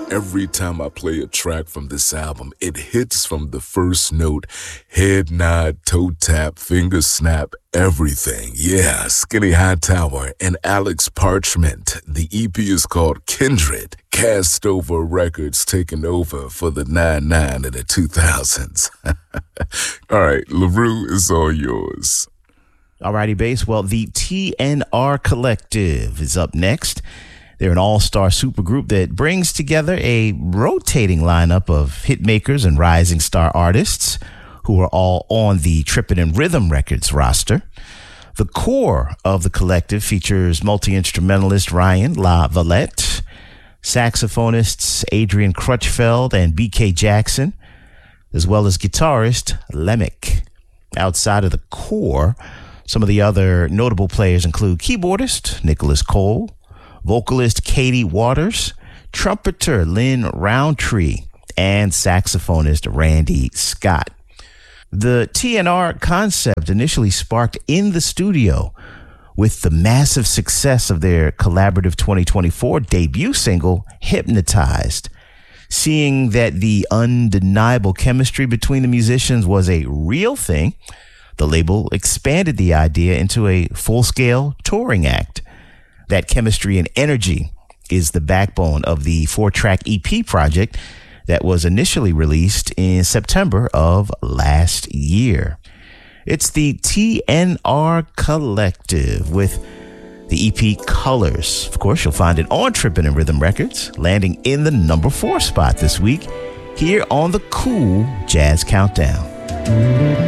Every time I play a track from this album, it hits from the first note. Head nod, toe tap, finger snap, everything. Yeah, Skinny Hightower and Alex Parchment. The EP is called Kindred. Cast Over Records taking over for the 99 and the 2000s. All right, LaRue is all yours. Alrighty, Bass. Well, the TNR Collective is up next. They're an all-star supergroup that brings together a rotating lineup of hitmakers and rising star artists who are all on the Trippin' and Rhythm Records roster. The core of the collective features multi-instrumentalist Ryan La Valette, saxophonists Adrian Crutchfeld and BK Jackson, as well as guitarist Lemick. Outside of the core, some of the other notable players include keyboardist Nicholas Cole, vocalist Katie Waters, trumpeter Lynn Roundtree, and saxophonist Randy Scott. The TNR concept initially sparked in the studio with the massive success of their collaborative 2024 debut single, Hypnotized. Seeing that the undeniable chemistry between the musicians was a real thing, the label expanded the idea into a full-scale touring act. That chemistry and energy is the backbone of the 4-track EP project that was initially released in September of last year. It's the TNR Collective with the EP Colors. Of course, you'll find it on Trippin' and Rhythm Records, landing in the number 4 spot this week here on the Cool Jazz Countdown.